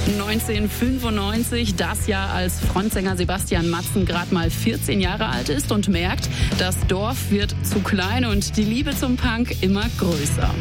1995, das Jahr, als Frontsänger Sebastian Matzen gerade mal 14 Jahre alt ist und merkt, das Dorf wird zu klein und die Liebe zum Punk immer größer.